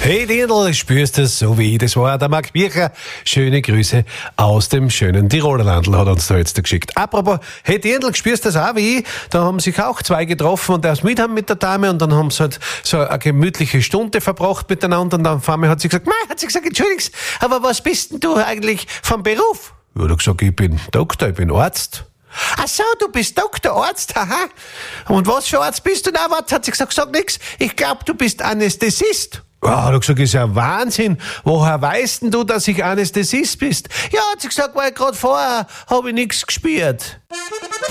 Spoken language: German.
Hey Dirndl, spürst du es so wie? Das war der Marc Bircher. Schöne Grüße aus dem schönen Tiroler Landl, hat uns da jetzt geschickt. Apropos, hey Dirndl, spürst du das auch wie? Da haben sich auch zwei getroffen und erst mit haben mit der Dame und dann haben sie halt so eine gemütliche Stunde verbracht miteinander und dann auf einmal hat sie gesagt, entschuldigung, aber was bist denn du eigentlich vom Beruf? Ja, hat er gesagt, ich bin Doktor, ich bin Arzt. Ach so, du bist Doktor, Arzt, haha. Und was für Arzt bist du? Na, was hat sie gesagt, sag nix. Ich glaub, du bist Anästhesist. Ja, hat er gesagt, ist ja Wahnsinn. Woher weißt denn du, dass ich Anästhesist bist? Ja, hat sie gesagt, weil grad vorher habe ich nix gespürt.